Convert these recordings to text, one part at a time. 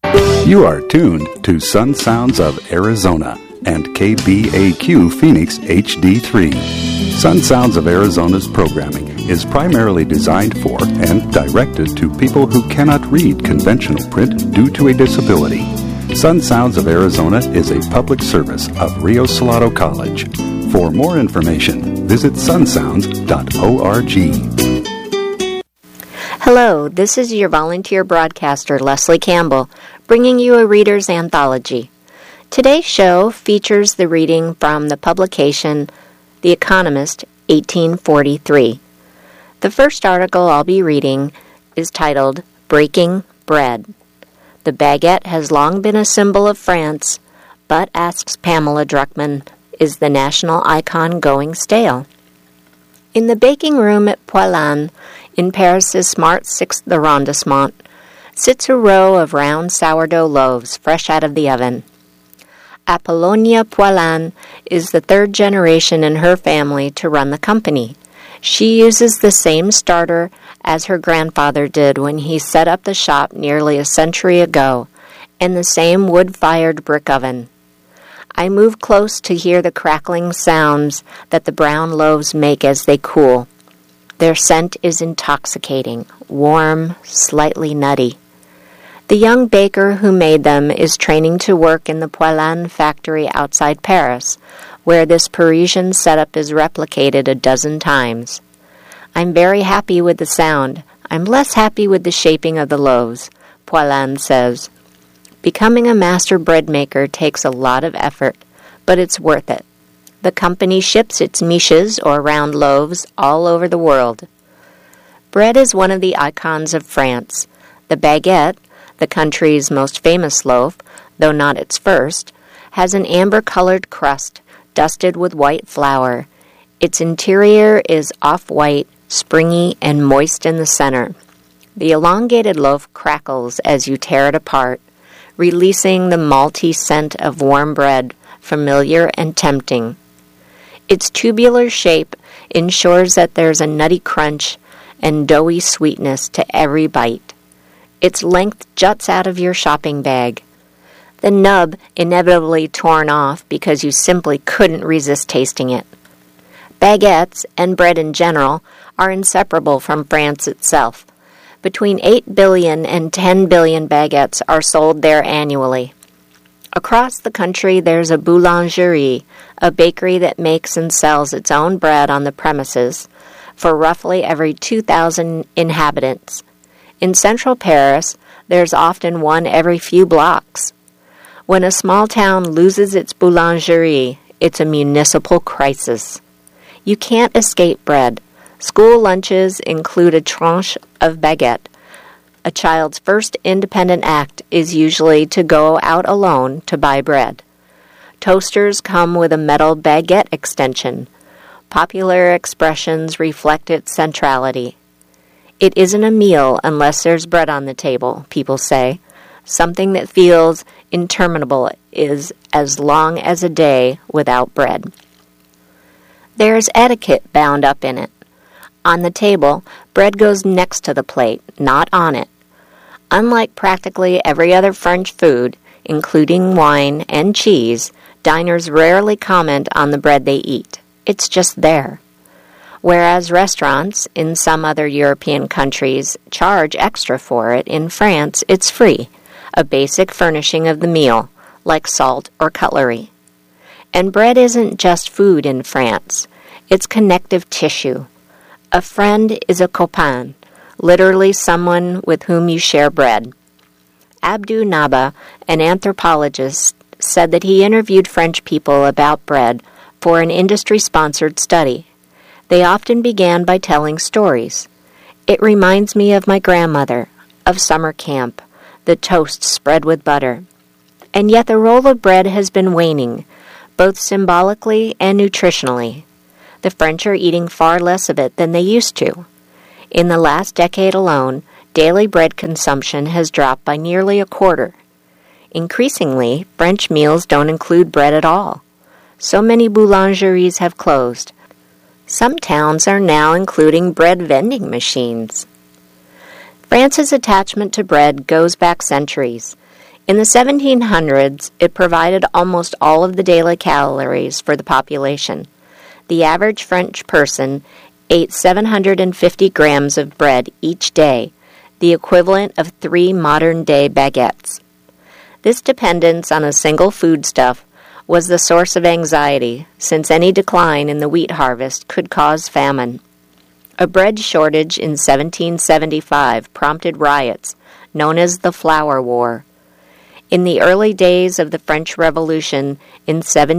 You are tuned to Sun Sounds of Arizona and KBAQ Phoenix HD3. Sun Sounds of Arizona's programming is primarily designed for and directed to people who cannot read conventional print due to a disability. Sun Sounds of Arizona is a public service of Rio Salado College. For more information, visit sunsounds.org. Hello, this is your volunteer broadcaster, Leslie Campbell, bringing you a reader's anthology. Today's show features the reading from the publication The Economist, 1843. The first article I'll be reading is titled Breaking Bread. The baguette has long been a symbol of France, but, asks Pamela Druckmann, is the national icon going stale? In the baking room at Poilâne, in Paris's smart 6th arrondissement, sits a row of round sourdough loaves fresh out of the oven. Apollonia Poilâne is the third generation in her family to run the company. She uses the same starter as her grandfather did when he set up the shop nearly a century ago, and the same wood-fired brick oven. I move close to hear the crackling sounds that the brown loaves make as they cool. Their scent is intoxicating, warm, slightly nutty. The young baker who made them is training to work in the Poilâne factory outside Paris, where this Parisian setup is replicated a dozen times. I'm very happy with the sound. I'm less happy with the shaping of the loaves, Poilâne says. Becoming a master bread maker takes a lot of effort, but it's worth it. The company ships its miches, or round loaves, all over the world. Bread is one of the icons of France. The baguette, the country's most famous loaf, though not its first, has an amber-colored crust dusted with white flour. Its interior is off-white, springy, and moist in the center. The elongated loaf crackles as you tear it apart, releasing the malty scent of warm bread, familiar and tempting. Its tubular shape ensures that there's a nutty crunch and doughy sweetness to every bite. Its length juts out of your shopping bag. The nub inevitably torn off because you simply couldn't resist tasting it. Baguettes, and bread in general, are inseparable from France itself. Between 8 billion and 10 billion baguettes are sold there annually. Across the country, there's a boulangerie, a bakery that makes and sells its own bread on the premises for roughly every 2,000 inhabitants. In central Paris, there's often one every few blocks. When a small town loses its boulangerie, it's a municipal crisis. You can't escape bread. School lunches include a tranche of baguette. A child's first independent act is usually to go out alone to buy bread. Toasters come with a metal baguette extension. Popular expressions reflect its centrality. It isn't a meal unless there's bread on the table, people say. Something that feels interminable is as long as a day without bread. There's etiquette bound up in it. On the table, bread goes next to the plate, not on it. Unlike practically every other French food, including wine and cheese, diners rarely comment on the bread they eat. It's just there. Whereas restaurants in some other European countries charge extra for it, in France it's free, a basic furnishing of the meal, like salt or cutlery. And bread isn't just food in France. It's connective tissue. A friend is a copain, literally someone with whom you share bread. Abdou Naba, an anthropologist, said that he interviewed French people about bread for an industry-sponsored study. They often began by telling stories. It reminds me of my grandmother, of summer camp, the toast spread with butter. And yet the role of bread has been waning, both symbolically and nutritionally. The French are eating far less of it than they used to. In the last decade alone, daily bread consumption has dropped by nearly a quarter. Increasingly, French meals don't include bread at all. So many boulangeries have closed. Some towns are now including bread vending machines. France's attachment to bread goes back centuries. In the 1700s, it provided almost all of the daily calories for the population. The average French person ate 750 grams of bread each day, the equivalent of 3 modern-day baguettes. This dependence on a single foodstuff was the source of anxiety, since any decline in the wheat harvest could cause famine. A bread shortage in 1775 prompted riots, known as the Flour War. In the early days of the French Revolution in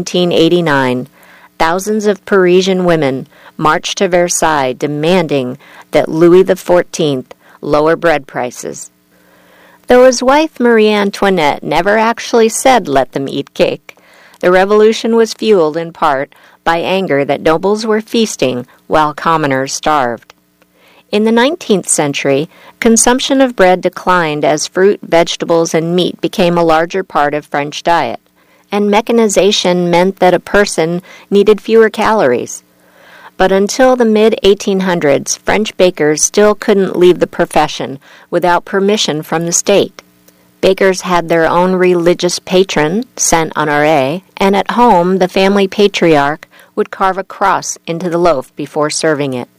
1789, thousands of Parisian women marched to Versailles demanding that Louis XIV lower bread prices. Though his wife Marie Antoinette never actually said let them eat cake, the revolution was fueled in part by anger that nobles were feasting while commoners starved. In the 19th century, consumption of bread declined as fruit, vegetables, and meat became a larger part of French diet, and mechanization meant that a person needed fewer calories. But until the mid-1800s, French bakers still couldn't leave the profession without permission from the state. Bakers had their own religious patron, Saint Honoré, and at home the family patriarch would carve a cross into the loaf before serving it.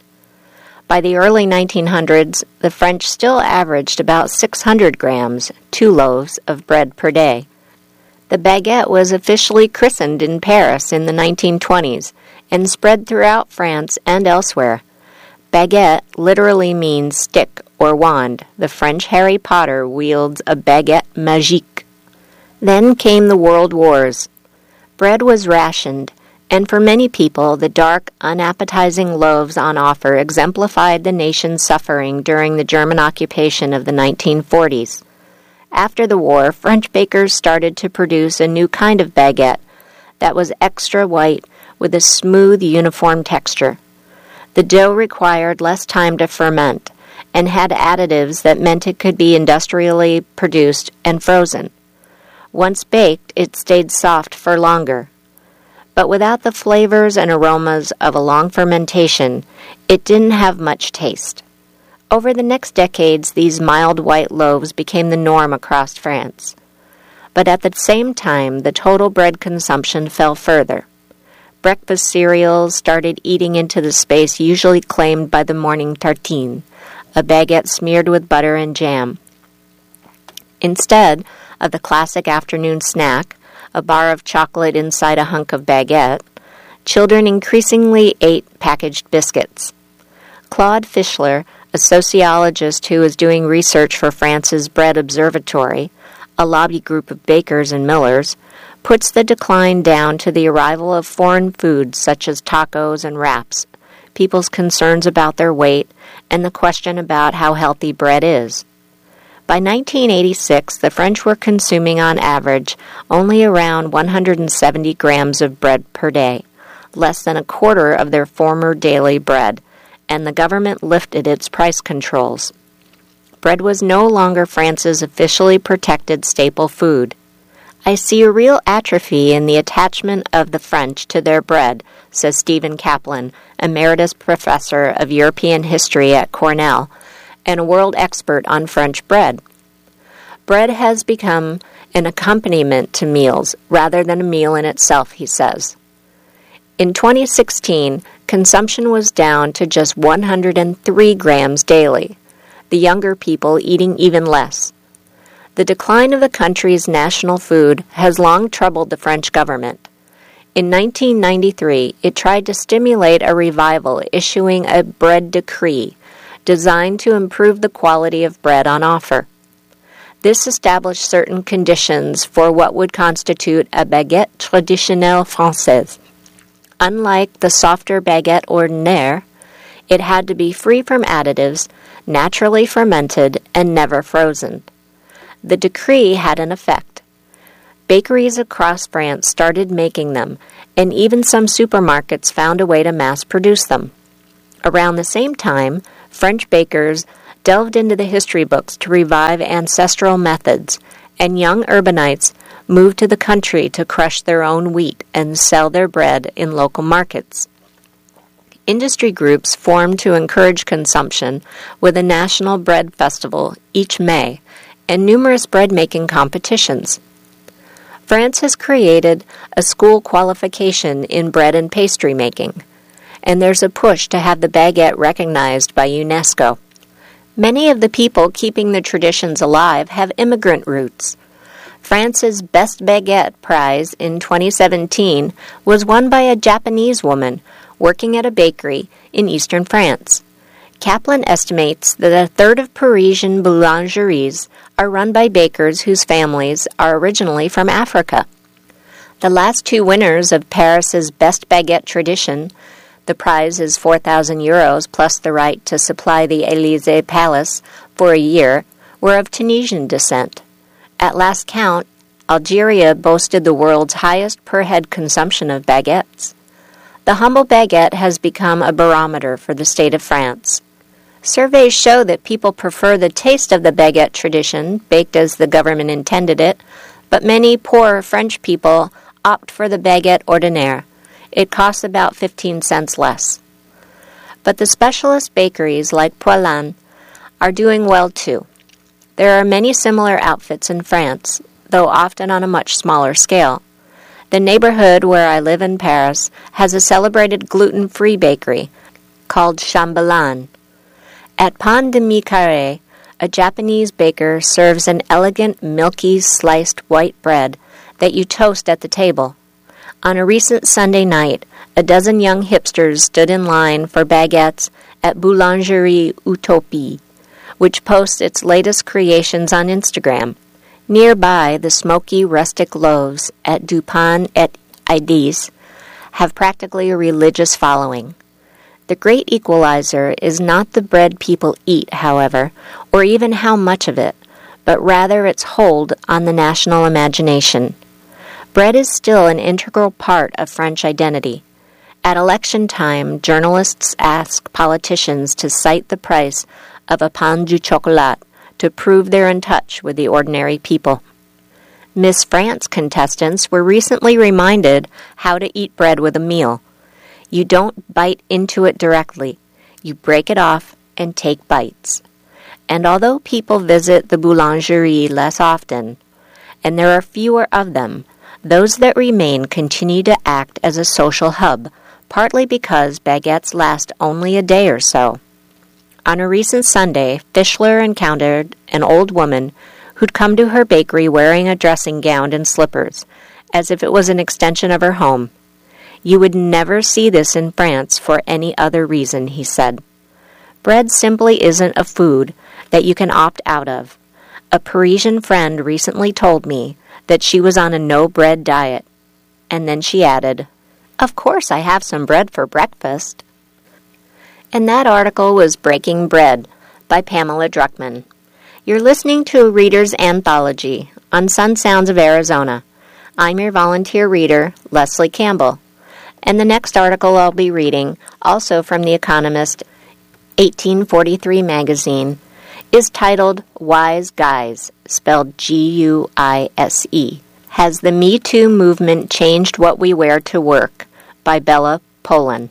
By the early 1900s, the French still averaged about 600 grams, 2 loaves, of bread per day. The baguette was officially christened in Paris in the 1920s and spread throughout France and elsewhere. Baguette literally means stick or wand. The French Harry Potter wields a baguette magique. Then came the World Wars. Bread was rationed, and for many people, the dark, unappetizing loaves on offer exemplified the nation's suffering during the German occupation of the 1940s. After the war, French bakers started to produce a new kind of baguette that was extra white with a smooth, uniform texture. The dough required less time to ferment and had additives that meant it could be industrially produced and frozen. Once baked, it stayed soft for longer. But without the flavors and aromas of a long fermentation, it didn't have much taste. Over the next decades, these mild white loaves became the norm across France. But at the same time, the total bread consumption fell further. Breakfast cereals started eating into the space usually claimed by the morning tartine, a baguette smeared with butter and jam. Instead of the classic afternoon snack, a bar of chocolate inside a hunk of baguette, children increasingly ate packaged biscuits. Claude Fischler, a sociologist who is doing research for France's Bread Observatory, a lobby group of bakers and millers, puts the decline down to the arrival of foreign foods such as tacos and wraps, people's concerns about their weight, and the question about how healthy bread is. By 1986, the French were consuming on average only around 170 grams of bread per day, less than a quarter of their former daily bread, and the government lifted its price controls. Bread was no longer France's officially protected staple food. I see a real atrophy in the attachment of the French to their bread, says Stephen Kaplan, emeritus professor of European history at Cornell, and a world expert on French bread. Bread has become an accompaniment to meals rather than a meal in itself, he says. In 2016, consumption was down to just 103 grams daily, the younger people eating even less. The decline of the country's national food has long troubled the French government. In 1993, it tried to stimulate a revival, issuing a bread decree designed to improve the quality of bread on offer. This established certain conditions for what would constitute a baguette traditionnelle française. Unlike the softer baguette ordinaire, it had to be free from additives, naturally fermented, and never frozen. The decree had an effect. Bakeries across France started making them, and even some supermarkets found a way to mass-produce them. Around the same time, French bakers delved into the history books to revive ancestral methods, and young urbanites moved to the country to crush their own wheat and sell their bread in local markets. Industry groups formed to encourage consumption with a national bread festival each May, and numerous bread-making competitions. France has created a school qualification in bread and pastry making, and there's a push to have the baguette recognized by UNESCO. Many of the people keeping the traditions alive have immigrant roots. France's Best Baguette Prize in 2017 was won by a Japanese woman working at a bakery in eastern France. Kaplan estimates that a third of Parisian boulangeries are run by bakers whose families are originally from Africa. The last two winners of Paris's Best Baguette Tradition, the prize is €4,000 plus the right to supply the Élysée Palace for a year, were of Tunisian descent. At last count, Algeria boasted the world's highest per-head consumption of baguettes. The humble baguette has become a barometer for the state of France. Surveys show that people prefer the taste of the baguette tradition, baked as the government intended it, but many poor French people opt for the baguette ordinaire. It costs about 15 cents less. But the specialist bakeries like Poilâne are doing well too. There are many similar outfits in France, though often on a much smaller scale. The neighborhood where I live in Paris has a celebrated gluten-free bakery called Chambellan. At Pan de Mi-Carré, a Japanese baker serves an elegant, milky, sliced white bread that you toast at the table. On a recent Sunday night, a dozen young hipsters stood in line for baguettes at Boulangerie Utopie, which posts its latest creations on Instagram. Nearby, the smoky, rustic loaves at Dupin et Idis have practically a religious following. The great equalizer is not the bread people eat, however, or even how much of it, but rather its hold on the national imagination. Bread is still an integral part of French identity. At election time, journalists ask politicians to cite the price of a pain du chocolat to prove they're in touch with the ordinary people. Miss France contestants were recently reminded how to eat bread with a meal. You don't bite into it directly. You break it off and take bites. And although people visit the boulangerie less often, and there are fewer of them, those that remain continue to act as a social hub, partly because baguettes last only a day or so. On a recent Sunday, Fischler encountered an old woman who'd come to her bakery wearing a dressing gown and slippers, as if it was an extension of her home. You would never see this in France for any other reason, he said. Bread simply isn't a food that you can opt out of. A Parisian friend recently told me that she was on a no-bread diet, and then she added, "Of course I have some bread for breakfast." And that article was Breaking Bread by Pamela Druckman. You're listening to a Reader's Anthology on Sun Sounds of Arizona. I'm your volunteer reader, Leslie Campbell. And the next article I'll be reading, also from The Economist 1843 magazine, is titled Wise Guys, spelled Guise. Has the Me Too Movement Changed What We Wear to Work? By Bella Polan.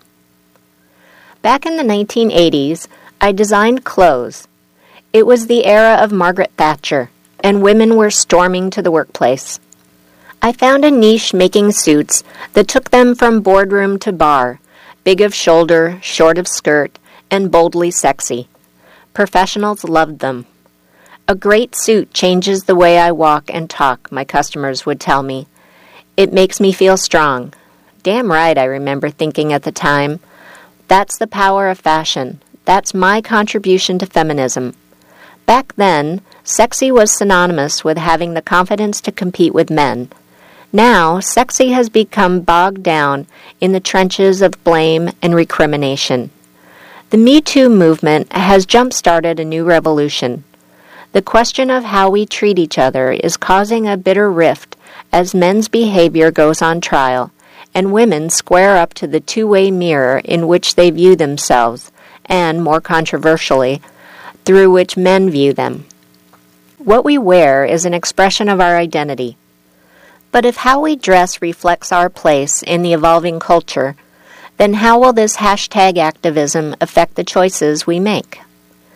Back in the 1980s, I designed clothes. It was the era of Margaret Thatcher, and women were storming to the workplace. I found a niche making suits that took them from boardroom to bar, big of shoulder, short of skirt, and boldly sexy. Professionals loved them. A great suit changes the way I walk and talk, my customers would tell me. It makes me feel strong. Damn right, I remember thinking at the time. That's the power of fashion. That's my contribution to feminism. Back then, sexy was synonymous with having the confidence to compete with men. Now, sexy has become bogged down in the trenches of blame and recrimination. The Me Too movement has jump-started a new revolution. The question of how we treat each other is causing a bitter rift as men's behavior goes on trial, and women square up to the two-way mirror in which they view themselves, and, more controversially, through which men view them. What we wear is an expression of our identity. But if how we dress reflects our place in the evolving culture, then how will this hashtag activism affect the choices we make?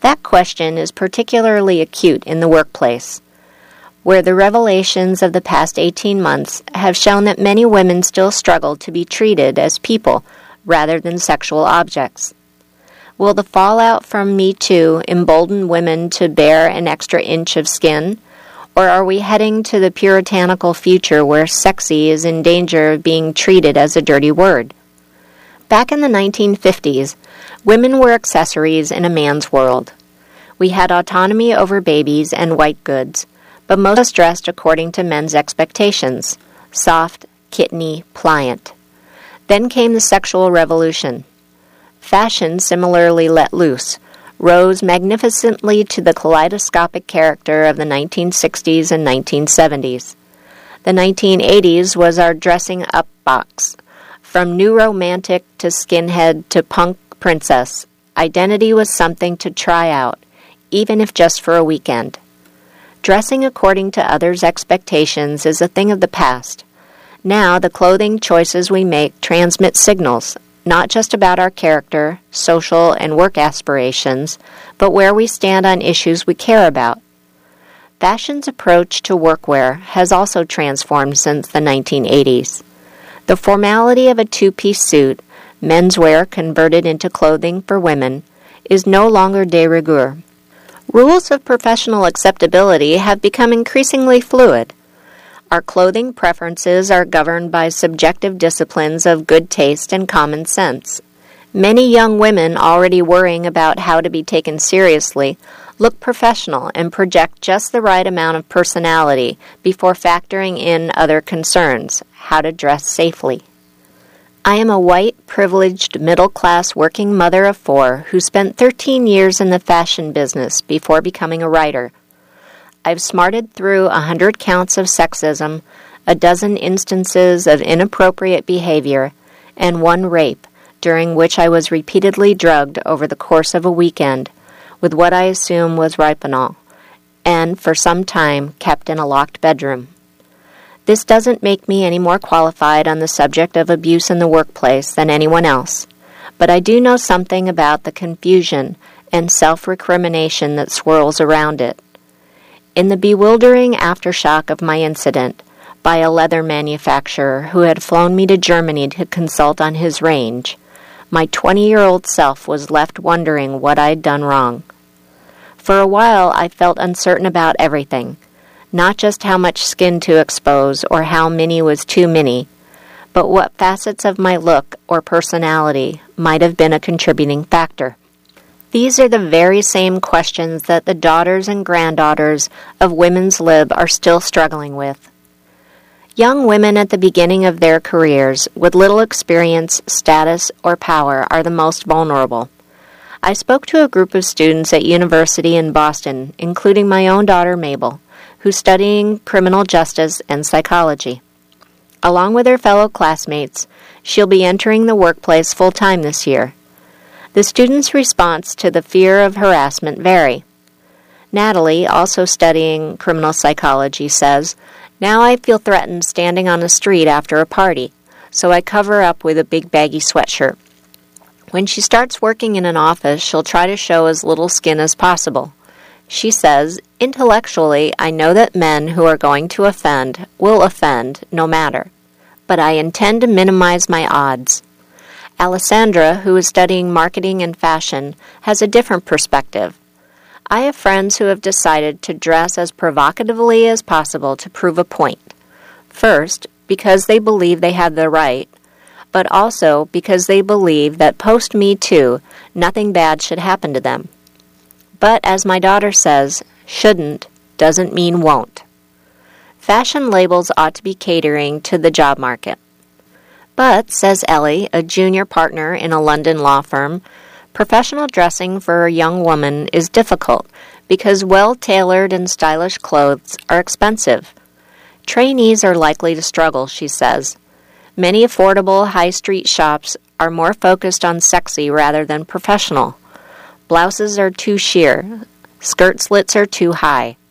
That question is particularly acute in the workplace, where the revelations of the past 18 months have shown that many women still struggle to be treated as people rather than sexual objects. Will the fallout from Me Too embolden women to bear an extra inch of skin? Or are we heading to the puritanical future where sexy is in danger of being treated as a dirty word? Back in the 1950s, women were accessories in a man's world. We had autonomy over babies and white goods, but most of us dressed according to men's expectations, soft, kitteny, pliant. Then came the sexual revolution. Fashion similarly let loose, rose magnificently to the kaleidoscopic character of the 1960s and 1970s. The 1980s was our dressing up box. From new romantic to skinhead to punk princess, identity was something to try out, even if just for a weekend. Dressing according to others' expectations is a thing of the past. Now the clothing choices we make transmit signals, not just about our character, social, and work aspirations, but where we stand on issues we care about. Fashion's approach to workwear has also transformed since the 1980s. The formality of a two-piece suit, menswear converted into clothing for women, is no longer de rigueur. Rules of professional acceptability have become increasingly fluid. Our clothing preferences are governed by subjective disciplines of good taste and common sense. Many young women already worrying about how to be taken seriously look professional and project just the right amount of personality before factoring in other concerns, how to dress safely. I am a white, privileged, middle-class working mother of 4 who spent 13 years in the fashion business before becoming a writer. I've smarted through 100 counts of sexism, a dozen instances of inappropriate behavior, and 1 rape, during which I was repeatedly drugged over the course of a weekend with what I assume was Rohypnol, and for some time kept in a locked bedroom. This doesn't make me any more qualified on the subject of abuse in the workplace than anyone else, but I do know something about the confusion and self-recrimination that swirls around it. In the bewildering aftershock of my incident, by a leather manufacturer who had flown me to Germany to consult on his range, my 20-year-old self was left wondering what I'd done wrong. For a while, I felt uncertain about everything, not just how much skin to expose or how mini was too mini, but what facets of my look or personality might have been a contributing factor. These are the very same questions that the daughters and granddaughters of women's lib are still struggling with. Young women at the beginning of their careers with little experience, status, or power are the most vulnerable. I spoke to a group of students at university in Boston, including my own daughter Mabel, who's studying criminal justice and psychology. Along with her fellow classmates, she'll be entering the workplace full-time this year. The students' response to the fear of harassment vary. Natalie, also studying criminal psychology, says, "Now I feel threatened standing on the street after a party, so I cover up with a big baggy sweatshirt. When she starts working in an office, she'll try to show as little skin as possible. She says, intellectually, I know that men who are going to offend will offend no matter, but I intend to minimize my odds." Alessandra, who is studying marketing and fashion, has a different perspective. "I have friends who have decided to dress as provocatively as possible to prove a point. First, because they believe they have the right, but also because they believe that post-Me Too, nothing bad should happen to them. But as my daughter says, shouldn't doesn't mean won't. Fashion labels ought to be catering to the job market. But, says Ellie, a junior partner in a London law firm, professional dressing for a young woman is difficult because well-tailored and stylish clothes are expensive. Trainees are likely to struggle, she says. Many affordable high-street shops are more focused on sexy rather than professional. Blouses are too sheer. Skirt slits are too high.